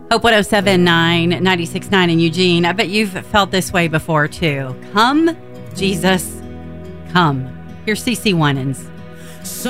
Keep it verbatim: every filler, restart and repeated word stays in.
Hope one oh seven point nine, ninety-six point nine in Eugene. I bet you've felt this way before, too. Come, Jesus, come. Here's CeCe Winans.